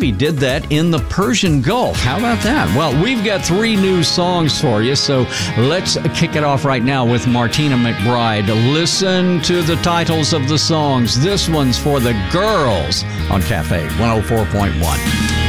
he did that in the Persian Gulf. How about that? Well, we've got 3 new songs for you, so let's kick it off right now with Martina McBride. Listen to the titles of the songs. This one's for the girls on Cafe 104.1.